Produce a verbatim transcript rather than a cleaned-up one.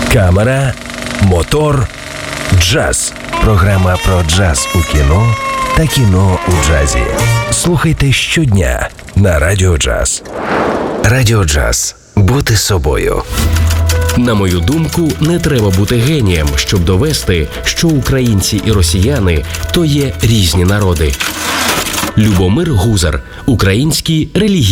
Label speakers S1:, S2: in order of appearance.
S1: Камера, мотор, джаз. Програма про джаз у кіно та кіно у джазі. Слухайте щодня на Радіо Джаз. Радіо Джаз. Бути собою.
S2: На мою думку, не треба бути генієм, щоб довести, що українці і росіяни – то є різні народи. Любомир Гузар. Українські релігійні